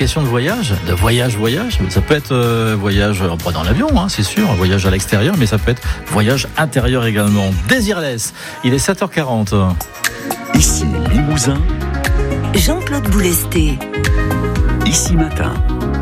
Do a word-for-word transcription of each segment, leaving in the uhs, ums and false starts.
question de voyage, de voyage, voyage. Ça peut être euh, voyage, pas dans l'avion, hein, c'est sûr, voyage à l'extérieur, mais ça peut être voyage intérieur également. Désirless, il est sept heures quarante. Ici Limousin, Jean-Claude Boulesté. Ici Matin.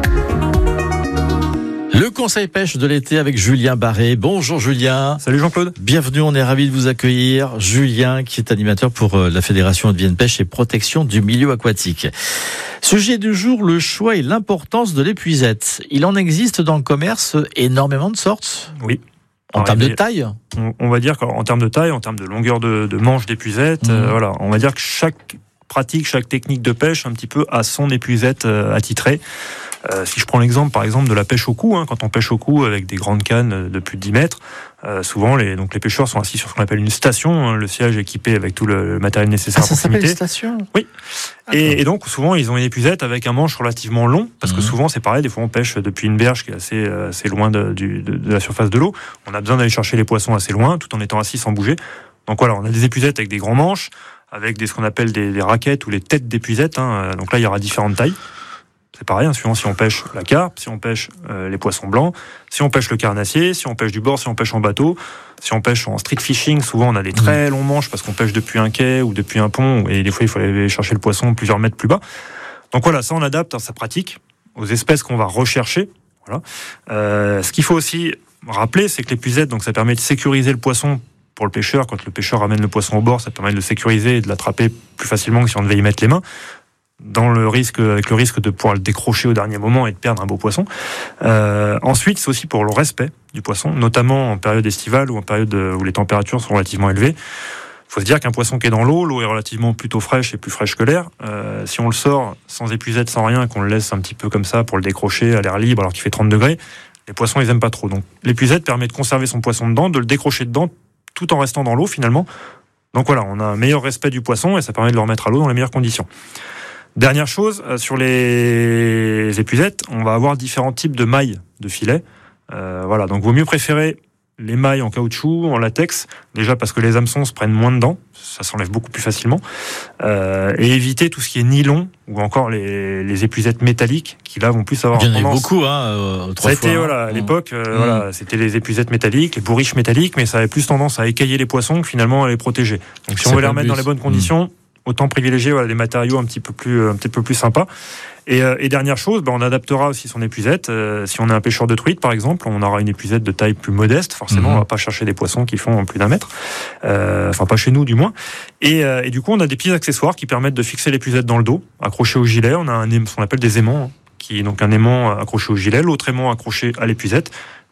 Le conseil pêche de l'été avec Julien Barré. Bonjour Julien. Salut Jean-Claude. Bienvenue, on est ravis de vous accueillir. Julien qui est animateur pour la Fédération Haute-Vienne Pêche et protection du milieu aquatique. Sujet du jour, le choix et l'importance de l'épuisette. Il en existe dans le commerce énormément de sortes. Oui. En termes de taille on, on va dire qu'en termes de taille, en termes de longueur de, de manche d'épuisette, mmh. euh, voilà, on va dire que chaque pratique, chaque technique de pêche un petit peu a son épuisette euh, attitrée. Euh, si je prends l'exemple, par exemple, de la pêche au cou, hein, quand on pêche au cou avec des grandes cannes de plus de dix mètres, euh, souvent les, donc les pêcheurs sont assis sur ce qu'on appelle une station, hein, le siège équipé avec tout le, le matériel nécessaire ah, à proximité. Ça s'appelle une station ? Oui. Et, et donc souvent ils ont une épuisette avec un manche relativement long, parce mmh. que souvent c'est pareil, des fois on pêche depuis une berge qui est assez, assez loin de, du, de, de la surface de l'eau. On a besoin d'aller chercher les poissons assez loin, tout en étant assis sans bouger. Donc voilà, on a des épuisettes avec des grands manches, avec des, ce qu'on appelle des, des raquettes ou les têtes d'épuisettes. Hein. Donc là il y aura différentes tailles. C'est pareil, hein, suivant si on pêche la carpe, si on pêche euh, les poissons blancs, si on pêche le carnassier, si on pêche du bord, si on pêche en bateau, si on pêche en street fishing, souvent on a des très longs manches parce qu'on pêche depuis un quai ou depuis un pont, et des fois il faut aller chercher le poisson plusieurs mètres plus bas. Donc voilà, ça on adapte à sa pratique, aux espèces qu'on va rechercher. Voilà. Euh, ce qu'il faut aussi rappeler, c'est que l'épuisette, donc ça permet de sécuriser le poisson pour le pêcheur. Quand le pêcheur ramène le poisson au bord, ça permet de le sécuriser et de l'attraper plus facilement que si on devait y mettre les mains. Dans le risque, avec le risque de pouvoir le décrocher au dernier moment et de perdre un beau poisson. Euh, ensuite, c'est aussi pour le respect du poisson, notamment en période estivale ou en période où les températures sont relativement élevées. Il faut se dire qu'un poisson qui est dans l'eau, l'eau est relativement plutôt fraîche et plus fraîche que l'air. Euh, si on le sort sans épuisette, sans rien, qu'on le laisse un petit peu comme ça pour le décrocher à l'air libre alors qu'il fait trente degrés, les poissons ils aiment pas trop. Donc l'épuisette permet de conserver son poisson dedans, de le décrocher dedans, tout en restant dans l'eau finalement. Donc voilà, on a un meilleur respect du poisson et ça permet de le remettre à l'eau dans les meilleures conditions. Dernière chose, euh, sur les épuisettes, on va avoir différents types de mailles de filets. Euh, voilà, donc vaut mieux préférer les mailles en caoutchouc, en latex, déjà parce que les hameçons se prennent moins dedans, ça s'enlève beaucoup plus facilement, euh, et éviter tout ce qui est nylon ou encore les, les épuisettes métalliques qui là vont plus avoir tendance. Il y en a beaucoup, hein, autrefois. Ça a été, voilà, à l'époque, euh, mmh. voilà, c'était les épuisettes métalliques, les bourriches métalliques, mais ça avait plus tendance à écailler les poissons que finalement à les protéger. Donc si on veut les remettre dans les bonnes conditions, mmh. autant privilégier voilà, des matériaux un petit peu plus, un petit peu plus sympas. Et, euh, et dernière chose, ben, on adaptera aussi son épuisette. Euh, si on est un pêcheur de truite, par exemple, on aura une épuisette de taille plus modeste. Forcément, mmh. on va pas chercher des poissons qui font plus d'un mètre. Euh, enfin, pas chez nous, du moins. Et, euh, et du coup, on a des petits accessoires qui permettent de fixer l'épuisette dans le dos, accroché au gilet. On a un, ce qu'on appelle des aimants, hein, qui est donc un aimant accroché au gilet, l'autre aimant accroché à l'épuisette.